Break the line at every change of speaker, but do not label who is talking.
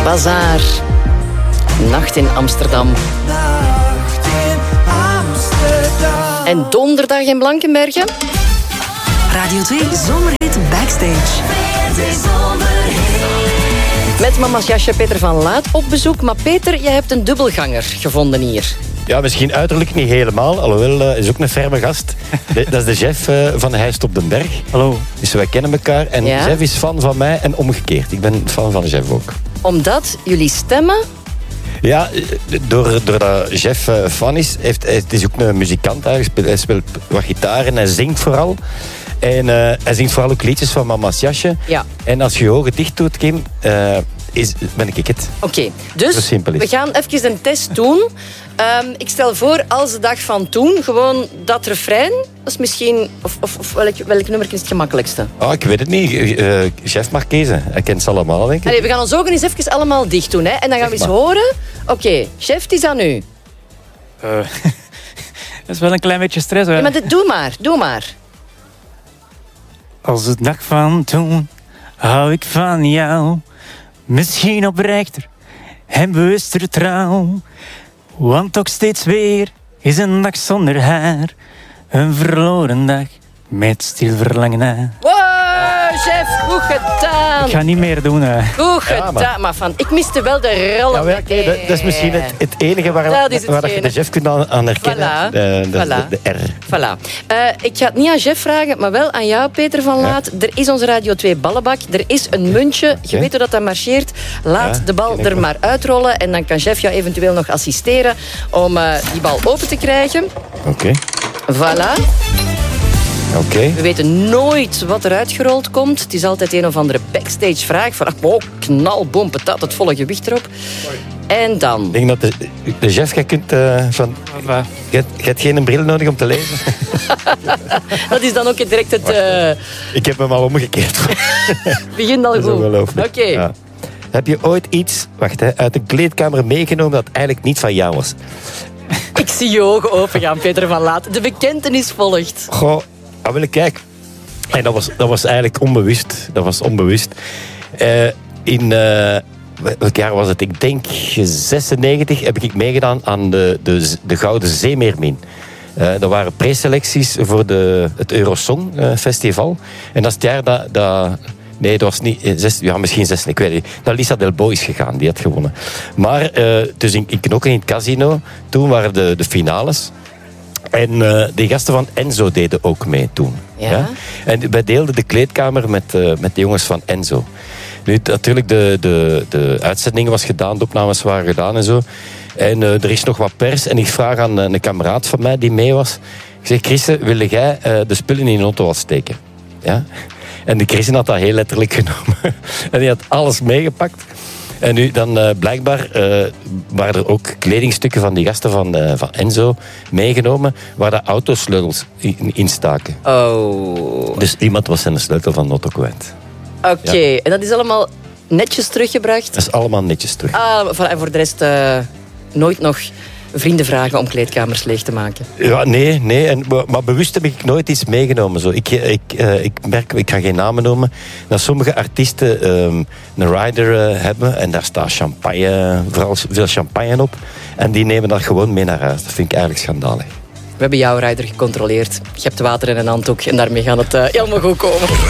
Bazaar. Nacht in Amsterdam. En donderdag in Blankenberge.
Radio 2 Zomerhit Backstage.
Met mama's jasje Peter van Laat op bezoek. Maar Peter, jij hebt een dubbelganger gevonden hier.
Ja, misschien uiterlijk niet helemaal. Alhoewel, is ook een ferme gast. Dat is de chef van Heist op den Berg.
Hallo.
Dus wij kennen elkaar. En
Ja.
chef is fan van mij en omgekeerd. Ik ben fan van de chef ook.
Omdat jullie stemmen...
Ja, doordat chef fan is, het is ook een muzikant. Hij speelt wat gitaar en hij zingt vooral. En hij zingt vooral ook liedjes van Mama's Jasje.
Ja.
En als je je ogen dicht doet, Kim, ben ik het.
Oké,
Zo
dus
simpel is.
we gaan even een test doen. Ik stel voor, als de dag van toen, gewoon dat refrein. Dat is misschien... Of welk nummer is het gemakkelijkste?
Oh, ik weet het niet. Chef mag kiezen. Hij kent ze allemaal, denk ik.
Allee, we gaan ons ogen eens even allemaal dicht doen. Hè? En dan gaan we eens horen. Oké, chef, het is aan u.
Dat is wel een klein beetje stress, hoor.
Ja, maar doe maar.
Als de dag van toen hou ik van jou. Misschien oprechter en bewuster trouw. Want toch steeds weer is een dag zonder haar. Een verloren dag met stil verlangen naar.
Wow, chef, goed gedaan.
Ik ga niet meer doen, hè.
Goed gedaan, maar van, ik miste wel de rollen.
Ja, maar oké, dat is misschien het enige waar
Dat is
je
hetgene.
de chef kunt aan herkennen.
Voilà.
Dat is
Voilà.
de R.
Voilà. Ik ga het niet aan Jeff vragen, maar wel aan jou, Peter van Laat. Er is onze Radio 2 ballenbak. Er is een muntje. Je weet hoe dat marcheert. Laat
Ja,
de bal
ken ik
er
wel.
maar uitrollen. En dan kan Jeff jou eventueel nog assisteren om die bal open te krijgen.
Oké.
Voilà.
Oké.
We weten nooit wat er uitgerold komt. Het is altijd een of andere backstage vraag. Van, oh, knal, boom, patat, het volle gewicht erop. En dan...
Ik denk dat de chef, jij kunt van... Je hebt geen bril nodig om te lezen.
Dat is dan ook direct het...
Ik heb hem al omgekeerd.
begint al
Dat is
goed.
ongelooflijk.
Oké.
Ja. Heb je ooit iets uit een kleedkamer meegenomen dat eigenlijk niet van jou was?
Ik zie je ogen opengaan, Peter van Laat. De bekentenis volgt.
Goh, wil ik kijken. En dat was eigenlijk onbewust. Dat was onbewust. Welk jaar was het? Ik denk 96 heb ik meegedaan aan de Gouden Zeemeermin. Dat waren preselecties voor het Eurosong Festival. En dat is het jaar dat nee, dat was niet... misschien 6, ik weet niet. Dat Lisa Del Boy is gegaan, die had gewonnen. Maar dus in Knokken in het casino, toen waren de finales. En de gasten van Enzo deden ook mee toen.
Ja.
En wij deelden de kleedkamer met de jongens van Enzo. Nu, natuurlijk, de uitzendingen was gedaan, de opnames waren gedaan en zo. En er is nog wat pers. En ik vraag aan een kameraad van mij die mee was. Ik zeg, Christen, wil jij de spullen in een auto wat steken? Ja? En de Christen had dat heel letterlijk genomen. En die had alles meegepakt. En nu dan blijkbaar waren er ook kledingstukken van die gasten van Enzo meegenomen, waar de autosleutels in staken.
Oh.
Dus iemand was zijn sleutel van de auto kwijt.
Oké, en dat is allemaal netjes teruggebracht.
Dat is allemaal netjes terug.
En voor de rest nooit nog vrienden vragen om kleedkamers leeg te maken.
Ja, nee. Maar bewust heb ik nooit iets meegenomen. Zo. Ik merk, ik ga geen namen noemen, dat sommige artiesten een rider hebben en daar staat champagne, vooral veel champagne op. En die nemen dat gewoon mee naar huis. Dat vind ik eigenlijk schandalig.
We hebben jouw rider gecontroleerd. Je hebt water in een handdoek en daarmee gaat het helemaal goed komen.